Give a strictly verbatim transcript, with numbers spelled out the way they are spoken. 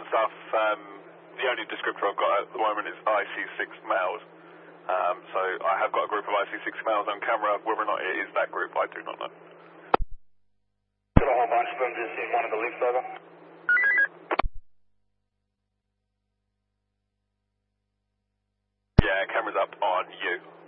stuff. Um, the only descriptor I've got at the moment is I C six males. Um, so I have got a group of I C six males on camera. Whether or not it is that group, I do not know. Got a whole bunch of them just in one of the lifts, over. Yeah, camera's up on you.